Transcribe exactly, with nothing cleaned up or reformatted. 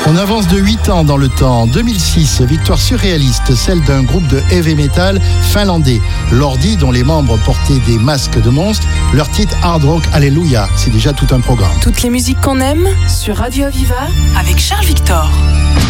On avance de huit ans dans le temps. deux mille six, victoire surréaliste, celle d'un groupe de heavy metal finlandais. Lordi, dont les membres portaient des masques de monstres, leur titre Hard Rock Alléluia. C'est déjà tout un programme. Toutes les musiques qu'on aime sur Radio Aviva avec Charles Victor.